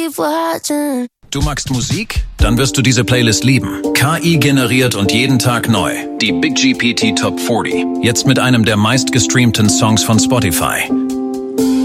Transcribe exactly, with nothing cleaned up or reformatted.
keep watching. Du magst Musik? Dann wirst du diese Playlist lieben. K I generiert und jeden Tag neu. Die Big G P T Top vierzig. Jetzt mit einem der meistgestreamten Songs von Spotify.